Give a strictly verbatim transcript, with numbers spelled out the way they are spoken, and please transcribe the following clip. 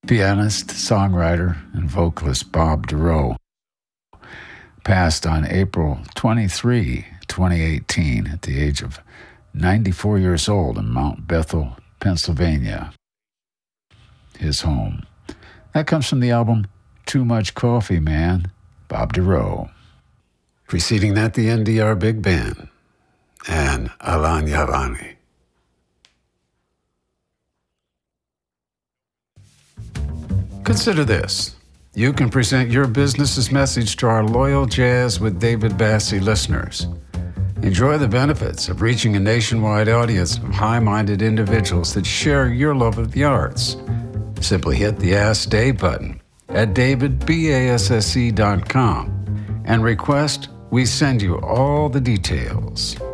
Pianist, songwriter, and vocalist Bob Dorough passed on April twenty-third, twenty eighteen at the age of ninety-four years old in Mount Bethel, Pennsylvania, his home. That comes from the album Too Much Coffee, Man, Bob Dorough. Preceding that, the N D R Big Band and Alan Yarani. Consider this. You can present your business's message to our loyal Jazz with David Bassie listeners. Enjoy the benefits of reaching a nationwide audience of high-minded individuals that share your love of the arts. Simply hit the Ask Dave button at david basse dot com and request we send you all the details.